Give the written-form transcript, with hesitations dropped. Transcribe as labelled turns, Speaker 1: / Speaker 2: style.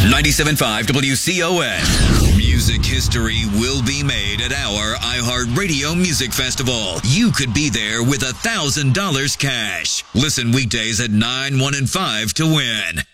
Speaker 1: 97.5 WCON. Music history will be made at our iHeartRadio Music Festival. You could be there with $1,000 cash. Listen weekdays at 9, 1, and 5 to win.